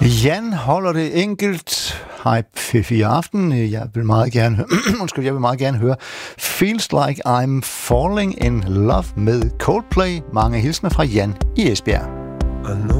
Jan holder det enkelt. Hej Fifi aften. Jeg vil meget gerne høre Feels Like I'm Falling in Love med Coldplay. Mange hilsner fra Jan i Esbjerg.